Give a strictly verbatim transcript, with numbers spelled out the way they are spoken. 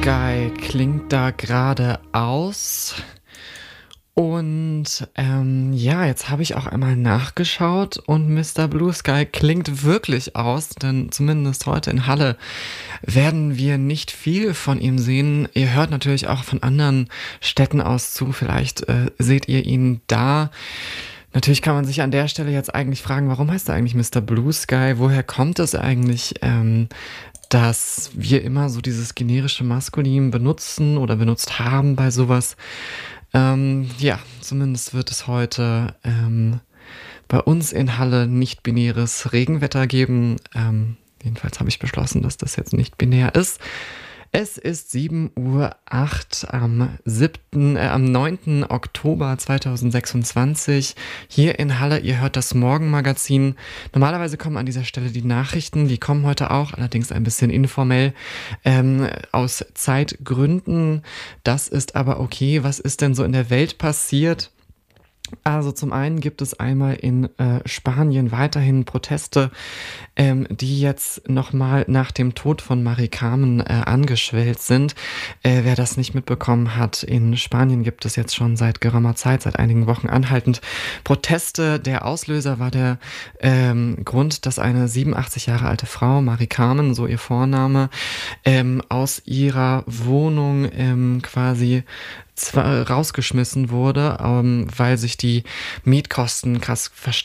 Sky klingt da gerade aus. Und, ähm, ja, jetzt habe ich auch einmal nachgeschaut und Mister Blue Sky klingt wirklich aus, denn zumindest heute in Halle werden wir nicht viel von ihm sehen. Ihr hört natürlich auch von anderen Städten aus zu, vielleicht, äh, seht ihr ihn da. Natürlich kann man sich an der Stelle jetzt eigentlich fragen, warum heißt er eigentlich Mister Blue Sky? Woher kommt es eigentlich, ähm, dass wir immer so dieses generische Maskulin benutzen oder benutzt haben bei sowas? Ähm, ja, zumindest wird es heute, ähm, bei uns in Halle nicht-binäres Regenwetter geben. Ähm, jedenfalls habe ich beschlossen, dass das jetzt nicht binär ist. Es ist sieben Uhr acht am siebten äh, am neunten Oktober zweitausendsechsundzwanzig hier in Halle. Ihr hört das Morgenmagazin. Normalerweise kommen an dieser Stelle die Nachrichten, die kommen heute auch, allerdings ein bisschen informell, ähm, aus Zeitgründen. Das ist aber okay. Was ist denn so in der Welt passiert? Also zum einen gibt es einmal in äh, Spanien weiterhin Proteste, ähm, die jetzt nochmal nach dem Tod von Mari Carmen äh, angeschwellt sind. Äh, wer das nicht mitbekommen hat, in Spanien gibt es jetzt schon seit geraumer Zeit, seit einigen Wochen anhaltend Proteste. Der Auslöser war der ähm, Grund, dass eine siebenundachtzig Jahre alte Frau, Mari Carmen, so ihr Vorname, ähm, aus ihrer Wohnung ähm, quasi zwar rausgeschmissen wurde, ähm, weil sich die Mietkosten krass